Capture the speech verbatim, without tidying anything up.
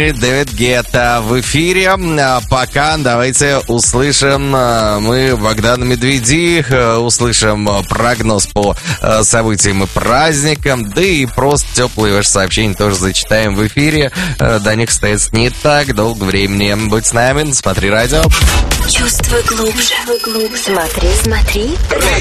Дэвид Гетта в эфире. А пока давайте услышим мы Богдана Медведи, услышим прогноз по событиям и праздникам, да и просто теплые ваши сообщения тоже зачитаем в эфире. До них остается не так долго времени. Будь с нами, смотри радио. Чувствуй глубже, глубже. Смотри, смотри.